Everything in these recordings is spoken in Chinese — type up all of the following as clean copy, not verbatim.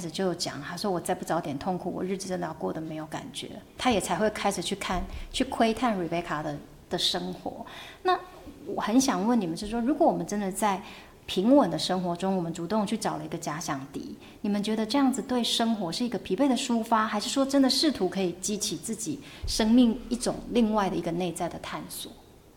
始就有讲，他说我再不早点痛苦，我日子真的要过得没有感觉。他也才会开始去窥探 Rebecca 的生活。那我很想问你们是说，如果我们真的在平稳的生活中，我们主动去找了一个假想敌，你们觉得这样子对生活是一个疲惫的抒发，还是说真的试图可以激起自己生命一种另外的一个内在的探索？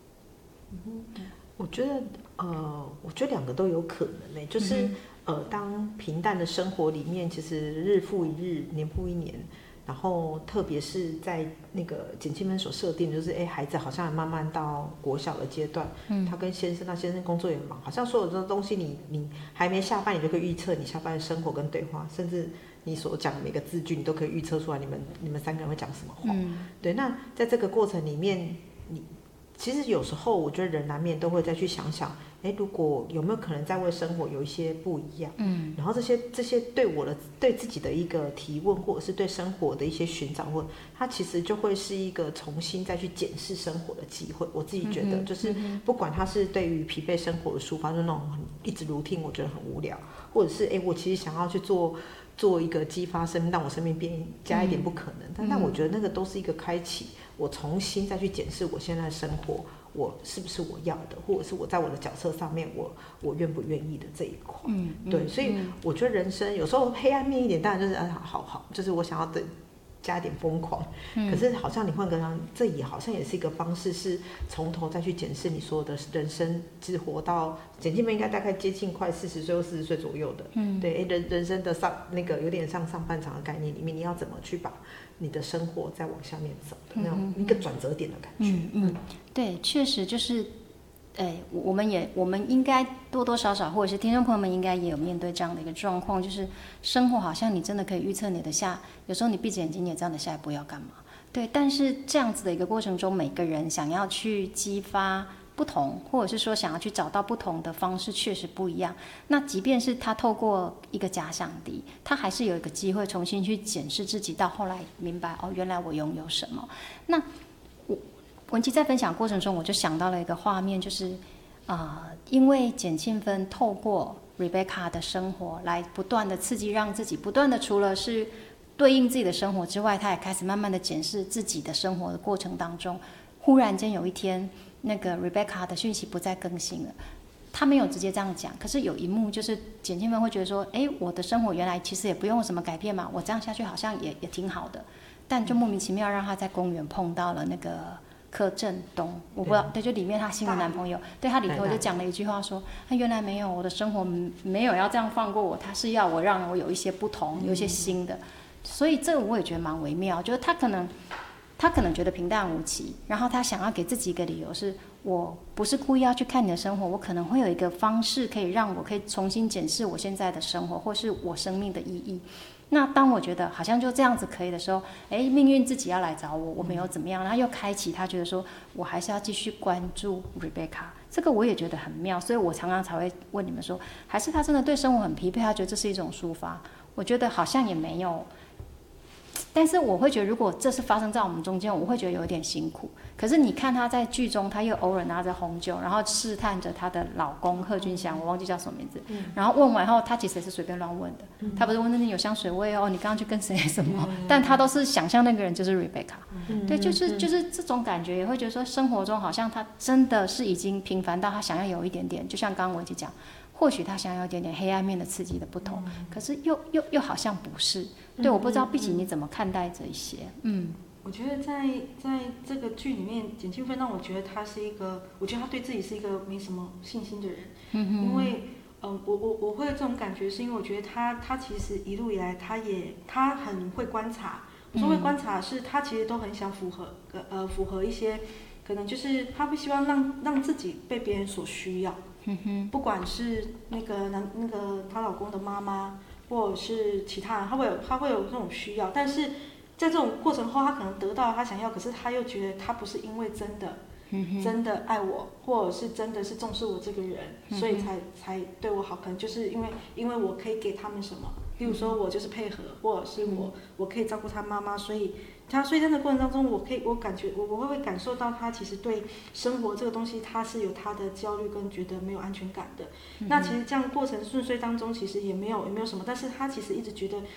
我觉得两个都有可能就是当平淡的生活里面，其实日复一日，年复一年。然后特别是在那个简庆们所设定，就是孩子好像慢慢到国小的阶段，他跟先生，那先生工作也忙，好像所有的东西你还没下班，你就可以预测你下班的生活跟对话，甚至你所讲的每个字句，你都可以预测出来你们三个人会讲什么话。对，那在这个过程里面，其实有时候我觉得人难免都会再去想想，如果有没有可能在为生活有一些不一样，然后这些对自己的一个提问，或者是对生活的一些寻找，或它其实就会是一个重新再去检视生活的机会。我自己觉得，就是不管它是对于疲惫生活的抒发，就那种一直routine我觉得很无聊，或者是我其实想要去做一个激发生命，让我生命变加一点不可能，但我觉得那个都是一个开启我重新再去检视我现在的生活，我是不是我要的，或者是我在我的角色上面我愿不愿意的这一块。对，所以我觉得人生有时候黑暗面一点，当然就是好，就是我想要加点疯狂，可是好像你换个人，这也好像也是一个方式，是从头再去检视你所有的人生，其实活到简庆们应该大概接近快40岁或40岁左右的，对，人生的那个有点像上半场的概念里面，你要怎么去把你的生活再往下面走的那种一个转折点的感觉。 对，确实就是。我们应该多多少少，或者是听众朋友们应该也有面对这样的一个状况，就是生活好像你真的可以预测你的有时候你闭着眼睛你也知道你的下一步要干嘛。对，但是这样子的一个过程中，每个人想要去激发不同，或者是说想要去找到不同的方式，确实不一样。那即便是他透过一个假想敌，他还是有一个机会重新去检视自己，到后来明白原来我拥有什么。那文琪在分享过程中，我就想到了一个画面，就是因为简庆芬透过 Rebecca 的生活来不断的刺激，让自己不断的除了是对应自己的生活之外，他也开始慢慢的检视自己的生活的过程当中，忽然间有一天，那个 Rebecca 的讯息不再更新了。他没有直接这样讲，可是有一幕就是简庆芬会觉得说，我的生活原来其实也不用什么改变嘛，我这样下去好像也挺好的，但就莫名其妙让他在公园碰到了那个柯震东，我不知道，对，就里面他新的男朋友，对，他里头就讲了一句话说，他原来没有，我的生活没有要这样放过我，他是要我让我有一些不同，有一些新的，所以这个我也觉得蛮微妙，就是他可能觉得平淡无奇，然后他想要给自己一个理由，是我不是故意要去看你的生活，我可能会有一个方式可以让我可以重新检视我现在的生活，或是我生命的意义。那当我觉得好像就这样子可以的时候，命运自己要来找我，我没有怎么样，然后又开启他觉得说我还是要继续关注 Rebecca， 这个我也觉得很妙，所以我常常才会问你们说，还是他真的对生活很疲惫，他觉得这是一种抒发？我觉得好像也没有，但是我会觉得如果这是发生在我们中间，我会觉得有点辛苦。可是你看他在剧中，他又偶尔拿着红酒，然后试探着她的老公贺军翔，我忘记叫什么名字，然后问完后，他其实也是随便乱问的，他不是问那有香水味哦，你刚刚去跟谁什么，但他都是想象那个人就是 Rebecca，对，就是这种感觉，也会觉得说生活中好像他真的是已经平凡到他想要有一点点，就像刚刚我一直讲，或许他想要有一点点黑暗面的刺激的不同，可是又好像不是，对，我不知道碧琪你怎么看待这一些？ 我觉得在这个剧里面，简庆芬让我觉得他是一个，我觉得他对自己是一个没什么信心的人，因为我会有这种感觉，是因为我觉得他其实一路以来他很会观察，我说会观察是他其实都很想符合一些，可能就是他会希望让自己被别人所需要，不管是那个她老公的妈妈，或者是其他人，他会有这种需要，但是在这种过程后，他可能得到他想要，可是他又觉得他不是因为真的爱我，或者是真的是重视我这个人，所以才对我好，可能就是因为我可以给他们什么，例如说我就是配合，或者是我可以照顾他妈妈，所以在那个过程当中，我会感受到他其实对生活这个东西，他是有他的焦虑跟觉得没有安全感的。那其实这样过程顺遂当中，其实也没有什么，但是他其实一直觉得